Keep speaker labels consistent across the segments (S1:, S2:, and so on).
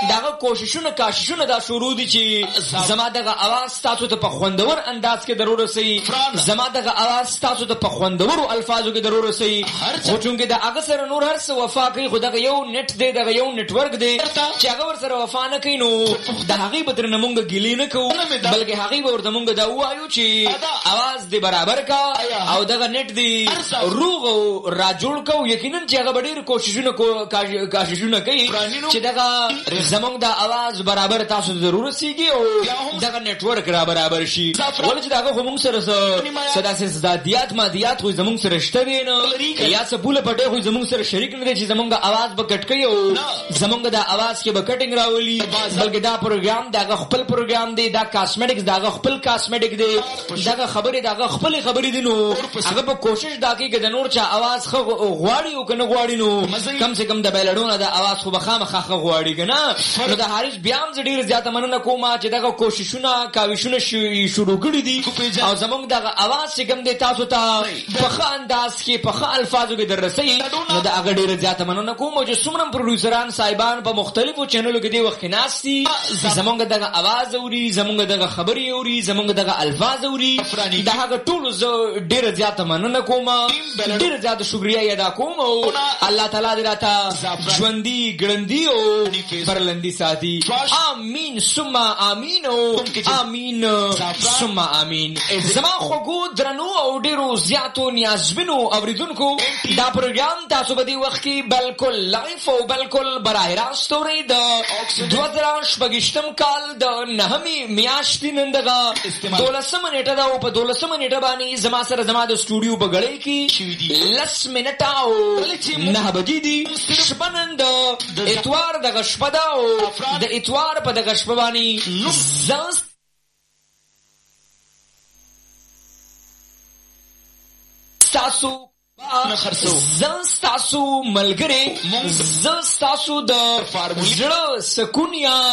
S1: دغه کوششونه کاششونه دا شروع دي چې زما دغه आवाज تاسو ته په خوندور انداز کې ضرور سي زما دغه आवाज تاسو ته په خوندورو الفاظو کې ضرور سي خو چونګې د هغه سره نور هر څه وفا کوي خو دغه یو نت دی دغه یو نتورک دی چې هغه ور سره وفا نه کوي نو د هغه به تر نمونږ ګیلې نه کوو بلکې هغه به ورته مونږ دا وایو چې आवाज دی برابر کا او دغه نت دی روغ او را جوړ کو یقینا چې هغه ډېر کوششونه کوي چې دغه زمونږ د आवाज برابر تاسو ته ضرورت سیږي او دغه نتورک را برابر شي ولې چې دغه موږ سره صدا سزادیات مادیات خو زمونږ سره شته وي نه یا څه پوله پټه خو زمونږ سره شریک نه دي چې زمونږ आवाज به کټ کوي او زمونږ د आवाज کې به کټینګ راولي بلکې دا پروګرام دغه خپل پروګرام دی دا کاسمیټکس دغه خپل کاسمیټک دی دغه خپل خبرې دي نو هغه په کوشش دا کوي چې د نور چا आवाज خو غواړي او کنه غواړي نو کم سے کم د بیلډونه د आवाज خو بخامخه غواړي کنه نو د حارث بیا هم ډیر زیاته مننه کومه چې دغه کوششونه کاوشونه شروع کړي دي او زمونږ دغه आवाज څنګه د تاسو ته په ښه انداز کې په ښه الفاظو کې دررسي نو دا هغه ډیر زیاته مننه کوم چې څومره پروډوسران صاحبان په مختلفو چینلونو کې دی وخت ناشتي زمونږ دغه आवाज اوري زمونږ دغه خبري اوري زمونږ دغه الفاظ اوري دا هغه ټول ډیر زیاته مننه کوم ډیر زیاته شکریا ادا کوم او الله تعالی دې راته ژوندۍ ګړندۍ او برلندي ساتي امين ثم امين او امين ثم امين زما خوګو درنو او ډیرو زیاتو نیازبینو اوریدونکو دا پروګرام تاسو په دې وخت کې بالکل لایف او بالکل براه راست اوري د 2018 کال د 9 میاشتې نن دغه 12 منټه دا او په 12 منټه باندې زما سره زما د سټوډیو بغړې کې 10 منټه او 9 بجې دي شپنن د اتوار دغه شپه دا او د اتوار په دغه شپه باندې ستاسو ستاسو ملګری ستاسو د زړه سکونیا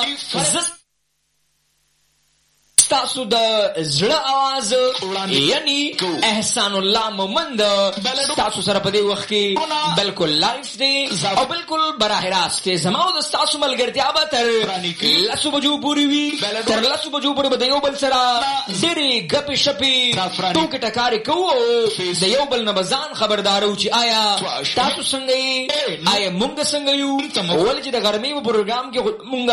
S1: ستاسو د زړه आवाज یعنی احسان الله مومند تاسو سره په دې وخت کې بالکل لایف دی او بالکل براه راست دی زما او تاسو ملګرتیا به تر لاسو بجو پوری وي تر لاسو بجو پوری به یو بل سره ډېرې غپې شپې ټوکې ټکارې کوو د یو بل نه بزان خبردارو چې آیا تاسو څنګه یې آیا مونږ څنګه یو ولې چې د ګرمۍ په پروګرام کې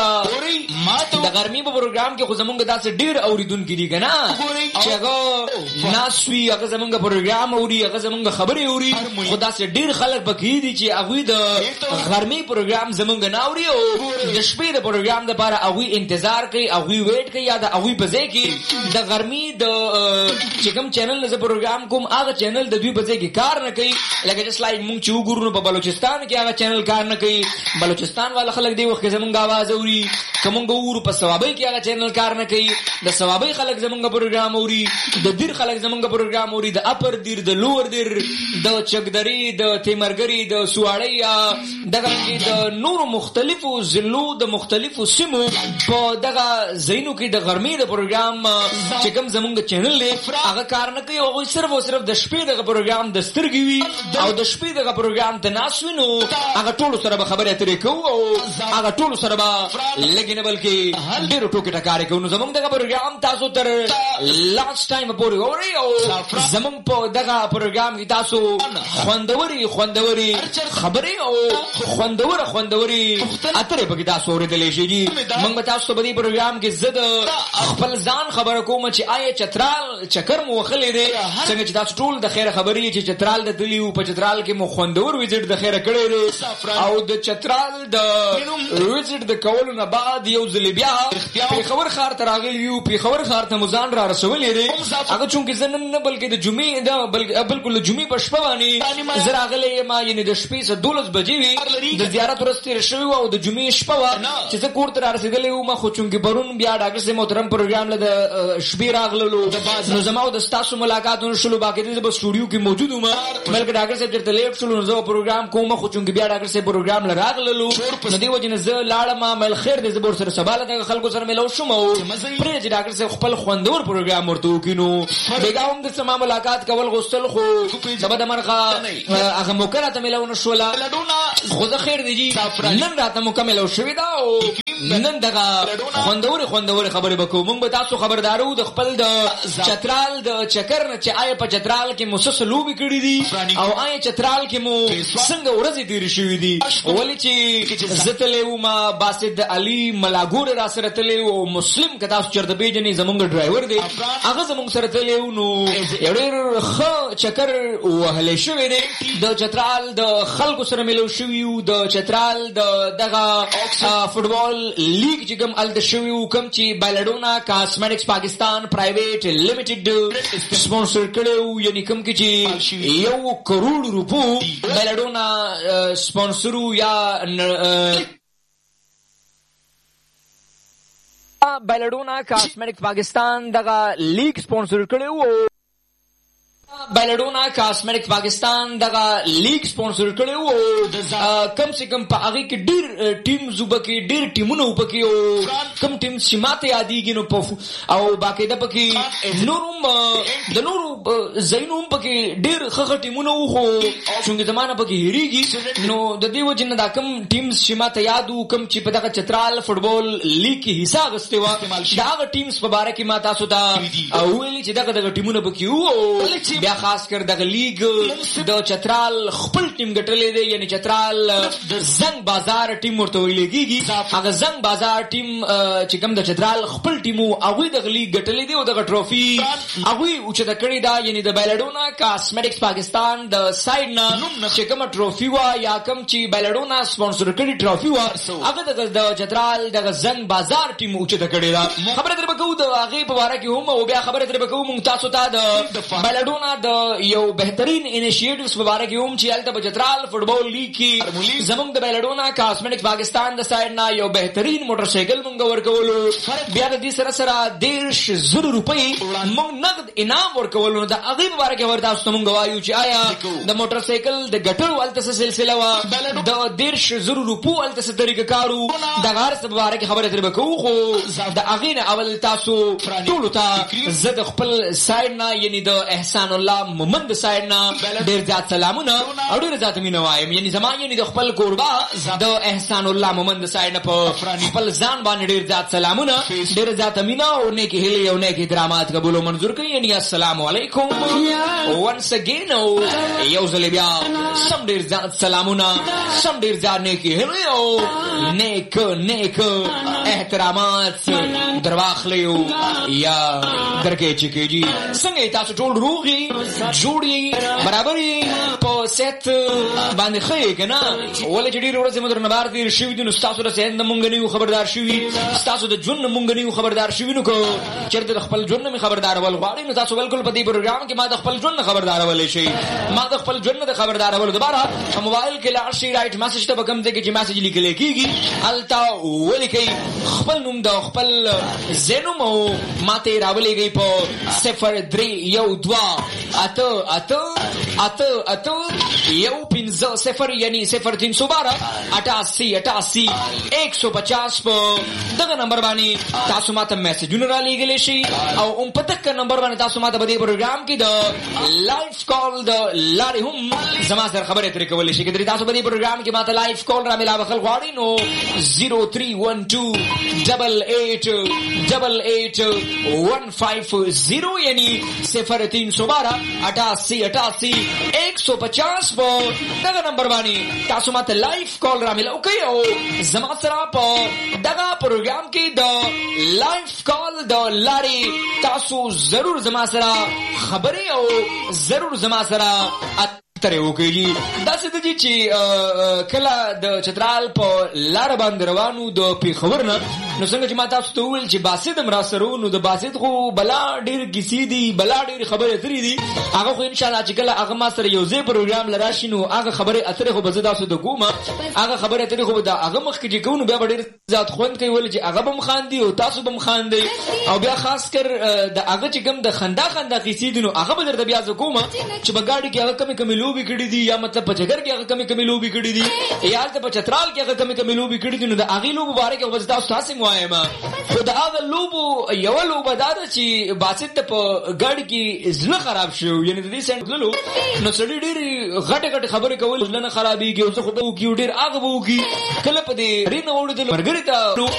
S1: مونږ د ګرمۍ په پروګرام کې خو زمونږ داسې ډېر اوریدونکو دي کنه چې هغه ناسوي هغه زمونږ پروګرام اوري هغه زمونږ خبرې اوري خدا سي ډیر خلک پکې دي چې هغه د غرمې پروګرام زمونږ نه اوري او د شپې د پروګرام لپاره هغه انتظار کوي هغه ویټ کوي یا د هغه په ځای کې د غرمې د چې کوم چینل له پروګرام کوم هغه چینل د دوی په ځای کې کار نه کوي لکه جس لایک مونږ چې وګورو په بلوچستان کې هغه چینل کار نه کوي بلوچستان والا خلک دی وخت زمونږ आवाज اوري کومګ ورو په ثوابي کې هغه چینل کار نه کوي د ثوابي خلک زمونږ پروګرام اوري د دیر خلک زمونږ پروګرام اوري د اپر دیر د لوور دیر د چګدري د تیمرګري د سواړی د نور مختلفو ضلعو د مختلفو سیمو په دغه زینو کې د غرمې د پروګرام چې کوم زمونږ چینل دی هغه کار نه کوي او صرف او صرف د شپې دغه پروګرام د سترګې وي او د شپې دغه پروګرام ته ناسوینو هغه ټول سره به خبرې اترې کوو او هغه ټول سره به لګینه بلکې ډېر ټوکې ټکارې کوو زمونږ دغه پروګرام تاسو تر لاست ټایم پورې اوري او زمونږ په دغه پروګرام کې تاسو خوندوري خبرې او خوندوري اترې پکې تاسو اورېدلې شي موږ تاسو په دې پروګرام کې زد خپل ځان خبر کوم چې آیا چترال چکر مو وخلې دي څنګه چې تاسو ټول د خیر خبرې چې چترال د دلیو په چترال کې مو خوندور ویزټ د خیر کړی دی او د چترال د ویزټ د کولو نه بعد یو ځل بیا په خبر خار تر راغلی یو په خبر خار ته مزان را رسولې دي هغه چونکه زنن نه بلکې د جمعې دا بالکل جمعې په شپه باندې زراغله ما یعنی د شپې څخه 12 بجې وي د زیارت ورسته شوی او د جمعې شپه وا چې زه کور ته رسیدلې و ما خو چونکه برون بیا ډاکټر سي محترم پروګرام له د شپې راغللو نو زما د تاسو ملاقاتونه شلو باقي د سټوډیو کې موجود وم بلکې ډاکټر صاحب چرته لیټ شلو نو زه پروګرام کوم خو چونکه بیا ډاکټر سي پروګرام له راغللو نو دی وجه نه زه لاړم مل خیر د زبر سره سباله د خلکو سره ملو شوم او پرې چې ډاکټر صاحب خپل خوندور پروګرام ورته وکینو بیګاوم د سما ملاقات کول غوښتل خو سبا د مرغه هغه موکره ته ملو نشولا خو زه خیر دی جی نن راته مکمل او شوی دا او نن دغه خوندور خبرې وکړو موږ به تاسو خبردارو د خپل د چترال د چکر نه چې آیا په چترال کې مسلسل لوبي کړې دي او آیا چترال کې مو څنګه ورځې تیر شوې دي ولې چې زتلې ما باسد علي ملاګور را سره تلې او مسلم کدا چرته بیجنې زمونږ ډرایور دی هغه زمونږ سره تلې نو ډېر خو چکر وهلې شوې دي د چترال د خلکو سره ملو شوې د چترال دغه فوټبال لیګ چې کوم ال د شوې کوم چې بالډونا کاسمیټکس پاکستان پرایویټ لیمیټډ سپانسر کړو یعنی کوم کې چې 1 کروڑ روپو بالډونا سپانسرو یا بالډونا کاسمیټکس پاکستان دغه لیګ سپانسر کړو بالډونا کاسمیټکس پاکستان دغه لیګ سپانسر کړو کم سے کم په هغه کې ډیر ټیم زوبکه ډیر ټیمونه وبکه او کم ټیم سیماته یادېږي نو او باقاعده پکې نورم د نورو زینوم پکې ډیر خخه ټیمونه وو خو څنګه زمانہ پکې هریږي نو د دې وجه نه دا کم ټیم سیماته یادو کم چې په دغه چترال فوټبال لیګ کې حصہ غسته و دا ټیمز په باره کې ما تاسو ته ویلي چې دغه ټیمونه پکې وو بیا خاص کر دغه لیګ د چترال خپل ټیم ګټلې دی یعنی چترال زنګ بازار ټیم ورته ویل کېږي هغه زنګ بازار ټیم چې کوم د چترال خپل ټیمو هغه د لیګ ګټلې دی او دغه ټرافي هغه او چې د کړي دا یعنی د بالډونا کاسمیټکس پاکستان د سایډ نه چې کوم ټرافي وا یا کوم چې بالډونا سپانسر کړي ټرافي وا هغه د چترال دغه زنګ بازار ټیم او چې د کړي دا خبره در بکو د هغه په اړه کې هم او بیا خبره در بکو مونږ تاسو ته د بالډونا د یو بهترین انیشیټیوز په اړه کې هم چې الته چترال فوټبال لیګ کې زمونږ د بالډونا کاسمیټکس پاکستان د سایډ نه یو بهترین موټر سایکل مونږ ورکولو بیا د دې سره 1,000 روپۍ مونږ نقد انعام ورکولو د هغه په اړه کې ورته تاسو مونږ وایو چې آیا د موټر سایکل د ګټلو الته سلسله وا د 1,000 روپو الته څه طریقه کارو د غار څه په اړه کې خبره درې وکړو خو د هغه نه اول تاسو ټول ته زه د خپل سایډ نه یعنی د احسان الله مومند سایډ نه ډېر زیات سلامونه او ډېر زیات مینه وایم یعنی زما یعنی د خپل کوربا د احسان الله مومند سایډ نه په خپل ځان باندې ډېر زیات سلامونه ډېر زیات مینه او نیکی هیله او نیکی درامات قبول او منظور کړئ یعنی السلام علیکم once again یو ځل بیا سم ډېر زیات سلامونه سم ډېر زیات نیکی هیله او نیک احترامات درواخلیو یا درکې چکیږي څنګه تاسو ټول روغي جوړي برابرۍ په سیت باندې خې کنه ولې چې ډیر ورځې مدر نه بار دي شوی دي نو تاسو د سیند مونږ نه خبردار شوی تاسو د جون مونږ نه خبردار شوی نو کو چیرته خپل جون نه خبردار ول غواړي نو تاسو بالکل په دې پروګرام کې ما د خپل جون نه خبردار ولې شي ما د خپل جون نه خبردار ول دوباره موبایل کې لاړ شي رائټ میسج ته بکم دې کې میسج لیکل کېږي التا ولې کې خپل نوم د خپل زینوم او ماته راولېږي په 0312 یعنی 0312 88 150 په دغه نمبر باندې تاسو ماته میسجونه را لېږلی شي او په دغه نمبر باندې تاسو ماته په دې پروګرام کې د لایف کال د لارې هم زما سره خبرې ترې کولی شي کله تاسو په دې پروګرام کې ماته لایف کال را ملاوه خل غواړئ نو 0312888150 یعنی 0312 88 150 په دغه نمبر باندې تاسو ماته لایف کال را ملاو کوي او زما سره په دغه پروګرام کې د لایف کال د لارې تاسو ضرور زما سره خبرې او ضرور زما سره ترې وکړي دا څه دي چې کله د چترال په لار باندې روانو د پیښور نه نو څنګه چې ما تاسو ته ویل چې باسط مراسرو نو د باسط خو بلا ډېر کیسې دي بلا ډېر خبرې اترې دي هغه خو ان شاء الله چې کله هغه ما سره یو ځای پروګرام لراشي نو هغه خبرې اترې خو به زه تاسو د کومه هغه خبرې اترې خو دا هغه مخ کې چې کوو بیا ډېر ذات خوند کوي ول چې هغه به مخاندي او تاسو به مخاندي او بیا خاص کر د هغه چې کوم د خندا کیسې دي نو هغه به درته بیا زه کومه چې بګاډي کې هغه کمی لوبي کړې دي یا مطلب په جګر کې هغه کمی لوبي کړې دي یا ته په چترال کې هغه کمی لوبي کړې دي نو د هغه لوبو باره کې وځ تاسو تاسو وایم خو دا هغه لوبو یو لوبه دا چې باسط په ګډ کې زړه خراب شو یعنی د دې سنت لولو نو سړي ډېری غټه خبرې کول ځلنه خرابېږي او زه خو به کیو ډېر هغه وو کی کله په دې رینه وړو د مرګري ته